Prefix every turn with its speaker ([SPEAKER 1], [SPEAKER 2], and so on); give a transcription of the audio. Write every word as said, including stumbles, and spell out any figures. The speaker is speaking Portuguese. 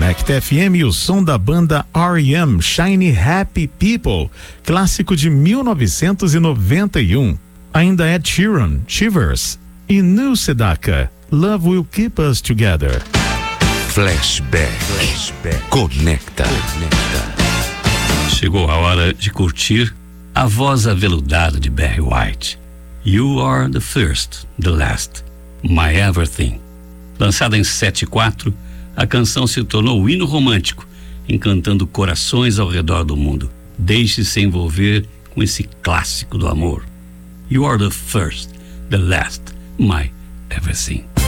[SPEAKER 1] Conecta F M e o som da banda R E M, Shiny Happy People, clássico de mil novecentos e noventa e um. Ainda Ed Sheeran, Shivers, e Nu Sedaka, Love Will Keep Us Together.
[SPEAKER 2] Flashback. Flashback. Conecta. Conecta.
[SPEAKER 3] Chegou a hora de curtir a voz aveludada de Barry White. You Are the First, the Last, My Everything. Lançada em setenta e quatro, a canção se tornou o hino romântico, encantando corações ao redor do mundo. Deixe-se envolver com esse clássico do amor. You are the first, the last, my everything.